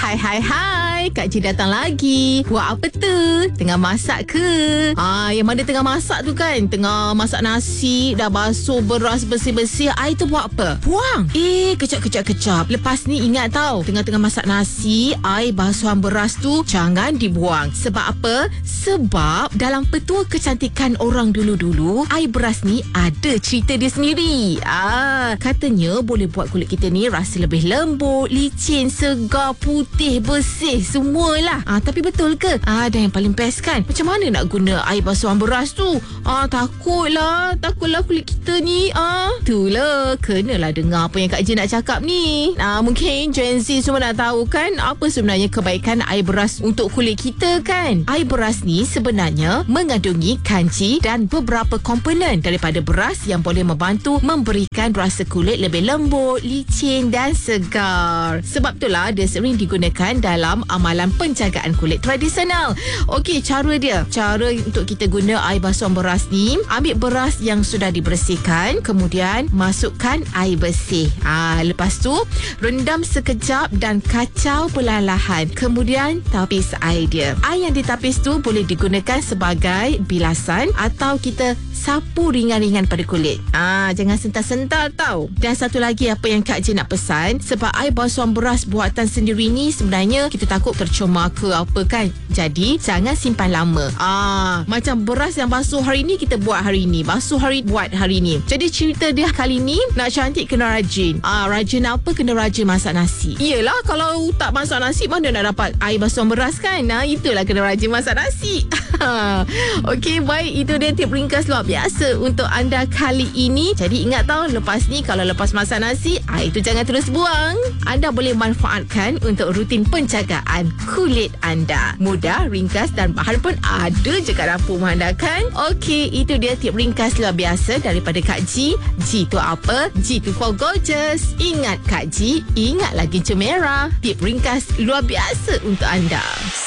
Hai. Kak Ji datang lagi. Buat apa tu? Tengah masak ke? Yang mana tengah masak tu kan? Tengah masak nasi, dah basuh beras bersih-bersih. Air tu buat apa? Buang. Kejap. Lepas ni ingat tau, tengah-tengah masak nasi, air basuhan beras tu jangan dibuang. Sebab apa? Sebab dalam petua kecantikan orang dulu-dulu, air beras ni ada cerita dia sendiri. Katanya boleh buat kulit kita ni rasa lebih lembut, licin, segar, putih, bersih, semualah. Tapi betul ke? Dan yang paling best kan, macam mana nak guna air basuhan beras tu? Takutlah kulit kita ni. Itulah, kenalah dengar apa yang Kak Ji nak cakap ni. Mungkin Gen Z semua nak tahu kan apa sebenarnya kebaikan air beras untuk kulit kita kan? Air beras ni sebenarnya mengandungi kanji dan beberapa komponen daripada beras yang boleh membantu memberikan rasa kulit lebih lembut, licin dan segar. Sebab itulah dia sering digunakan dalam amalan penjagaan kulit tradisional. Okey, cara untuk kita guna air basuhan beras ni, ambil beras yang sudah dibersihkan, kemudian masukkan air bersih. Lepas tu rendam sekejap dan kacau perlahan-lahan. Kemudian tapis air dia. Air yang ditapis tu boleh digunakan sebagai bilasan atau kita sapu ringan-ringan pada kulit. Jangan sental-sental tau. Dan satu lagi apa yang Kak Ji nak pesan, sebab air basuhan beras buatan sendiri ni sebenarnya kita takut tercemar ke apa kan. Jadi jangan simpan lama. Macam beras yang basuh hari ni kita buat hari ni, basuh buat hari ni. Jadi cerita dia kali ni, nak cantik kena rajin. Rajin apa? Kena rajin masak nasi. Iyalah, kalau tak masak nasi mana nak dapat air basuhan beras kan? Itulah kena rajin masak nasi. Okey, baik, itu dia tip ringkas luar biasa untuk anda kali ini. Jadi ingat tau, lepas ni kalau lepas masak nasi, air tu jangan terus buang. Anda boleh manfaatkan untuk rutin penjagaan kulit anda. Mudah, ringkas dan bahan pun ada je kat dapur anda kan? Okey, itu dia tip ringkas luar biasa daripada Kak Ji. Ji tu apa? Ji tu for gorgeous. Ingat Kak Ji, ingat lagi cermin merah. Tip ringkas luar biasa untuk anda.